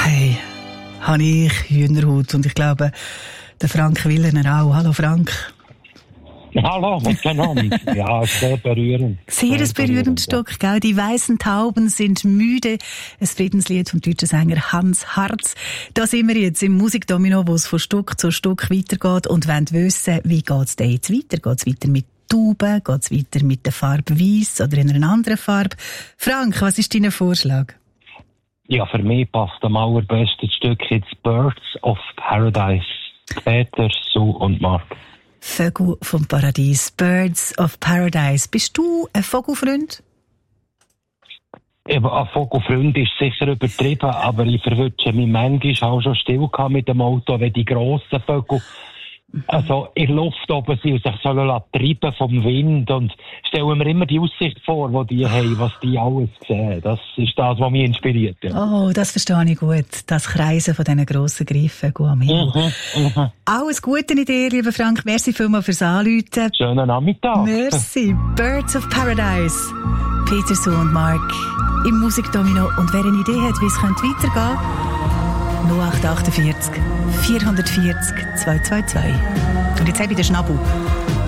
Hey, habe ich Hühnerhaut und ich glaube, der Frank Willener auch. Hallo Frank. Hallo, keine Ahnung. Ja, sehr berührend. Sehr ein berührendes Stück, gell? Die weißen Tauben sind müde. Ein Friedenslied vom deutschen Sänger Hans Harz. Da sind wir jetzt im Musikdomino, wo es von Stück zu Stück weitergeht und wollen wissen, wie geht's denn jetzt weiter? Geht's weiter mit Tauben? Geht's weiter mit der Farbe Weiss oder in einer anderen Farbe? Frank, was ist dein Vorschlag? Ja, für mich passt am allerbesten Stück jetzt Birds of Paradise. Peter, Sue und Mark. Vögel vom Paradies, Birds of Paradise. Bist du ein Vogelfreund? Ein Vogelfreund ist sicher übertrieben, aber ich verwünsche mich manchmal auch schon still mit dem Auto, wenn die grossen Vögel also in der Luft oben sind und sich treiben vom Wind. Und stellen mir immer die Aussicht vor, die haben, was die alles sehen. Das ist das, was mich inspiriert. Ja. Oh, das verstehe ich gut. Das Kreisen von diesen grossen Greifvögeln am Himmel. Alles Gute in dir, lieber Frank. Merci vielmals fürs Anrufen. Schönen Nachmittag. Merci. Birds of Paradise. Peter, Sue und Mark im Musikdomino. Und wer eine Idee hat, wie es weitergehen könnte, 0848 440 222. Und jetzt habe ich den Schnabel.